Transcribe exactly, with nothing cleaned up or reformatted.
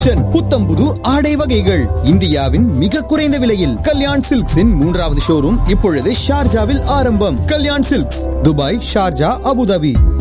புத்தம்புது ஆடை வகைகள் இந்தியாவின் மிக குறைந்த விலையில். கல்யாண் சில்க்ஸின் மூன்றாவது ஷோரூம் இப்பொழுது ஷார்ஜாவில் ஆரம்பம். Kalyan silks, Dubai, Sharjah, Abu Dhabi.